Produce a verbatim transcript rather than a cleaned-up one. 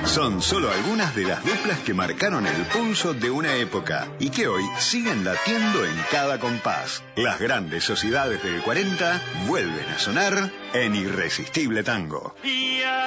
Son solo algunas de las duplas que marcaron el pulso de una época y que hoy siguen latiendo en cada compás. Las grandes sociedades del cuarenta vuelven a sonar en Irresistible Tango.